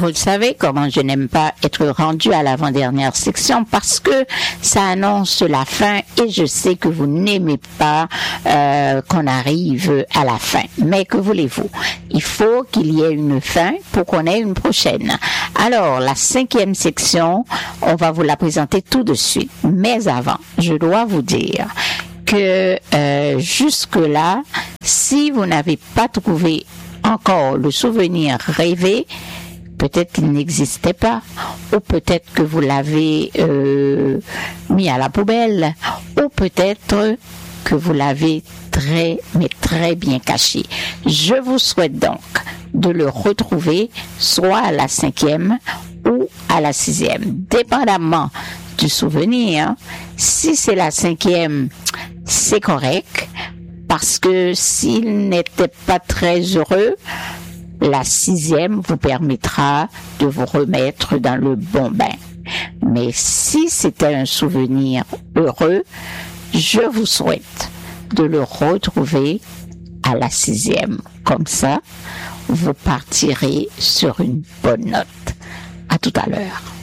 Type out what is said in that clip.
Vous le savez, comment je n'aime pas être rendu à l'avant-dernière section parce que ça annonce la fin et je sais que vous n'aimez pas qu'on arrive à la fin. Mais que voulez-vous? Il faut qu'il y ait une fin pour qu'on ait une prochaine. Alors, la 5e section, on va vous la présenter tout de suite. Mais avant, je dois vous dire que jusque-là, si vous n'avez pas trouvé encore le souvenir rêvé, peut-être qu'il n'existait pas, ou peut-être que vous l'avez mis à la poubelle, ou peut-être que vous l'avez très bien caché. Je vous souhaite donc de le retrouver soit à la 5e ou à la 6e, dépendamment du souvenir. Si c'est la 5e, c'est correct, parce que s'il n'était pas très heureux, la 6e vous permettra de vous remettre dans le bon bain. Mais si c'était un souvenir heureux, je vous souhaite de le retrouver à la 6e. Comme ça, vous partirez sur une bonne note. À tout à l'heure.